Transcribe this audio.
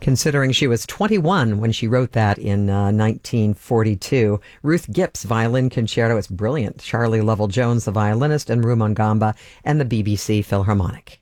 considering she was 21 when she wrote that in 1942. Ruth Gipp's Violin Concerto. It's brilliant. Charlie Lovell Jones, the violinist, and Rumon Gamba and the BBC Philharmonic.